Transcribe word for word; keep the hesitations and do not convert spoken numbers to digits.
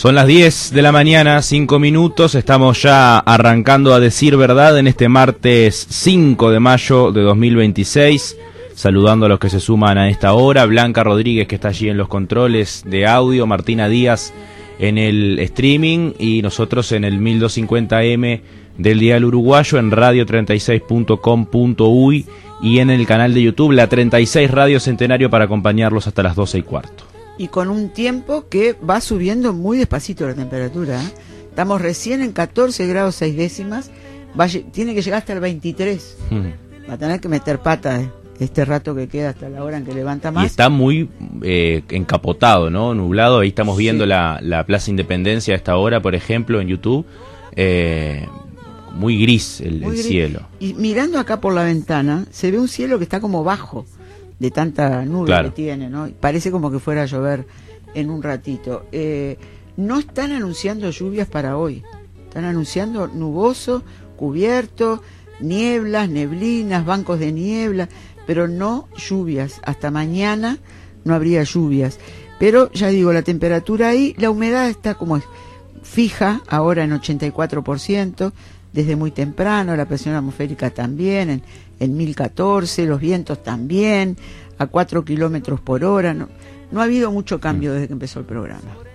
Son las diez de la mañana, cinco minutos, estamos ya arrancando a decir verdad en este martes cinco de mayo de dos mil veintiséis, saludando a los que se suman a esta hora, Blanca Rodríguez que está allí en los controles de audio, Martina Díaz en el streaming y nosotros en el mil doscientos cincuenta eme del Dial Uruguayo, en radio treinta y seis punto com punto uy y en el canal de YouTube La treinta y seis Radio Centenario para acompañarlos hasta las doce y cuarto. Y con un tiempo que va subiendo muy despacito la temperatura, ¿eh? Estamos recién en catorce grados seis décimas, va, tiene que llegar hasta el veintitrés. Hmm. Va a tener que meter pata este rato que queda hasta la hora en que levanta más. Y está muy eh, encapotado, ¿no? Nublado. Ahí estamos viendo sí. la, la Plaza Independencia a esta hora, por ejemplo, en YouTube. Eh, muy gris el, muy el gris. cielo. Y mirando acá por la ventana, se ve un cielo que está como bajo de tanta nube claro. que tiene, ¿no? Parece como que fuera a llover en un ratito. Eh, no están anunciando lluvias para hoy. Están anunciando nuboso, cubierto, nieblas, neblinas, bancos de niebla, pero no lluvias. Hasta mañana no habría lluvias. Pero ya digo, la temperatura ahí, la humedad está como fija, ahora en ochenta y cuatro por ciento, desde muy temprano, la presión atmosférica también, en, en mil catorce, los vientos también, a cuatro kilómetros por hora. No, no ha habido mucho cambio desde que empezó el programa.